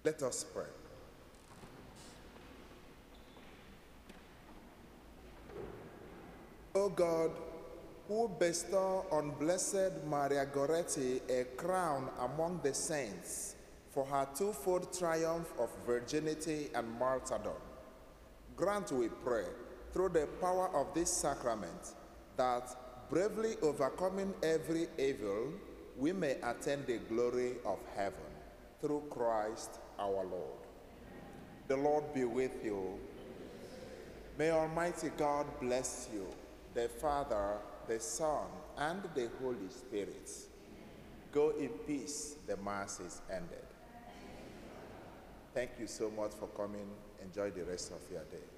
Let us pray. O God, who bestow on Blessed Maria Goretti a crown among the saints for her twofold triumph of virginity and martyrdom, grant, we pray, through the power of this sacrament, that, bravely overcoming every evil, we may attain the glory of heaven. Through Christ our Lord. The Lord be with you. May Almighty God bless you, the Father, the Son, and the Holy Spirit. Go in peace. The Mass is ended. Thank you so much for coming. Enjoy the rest of your day.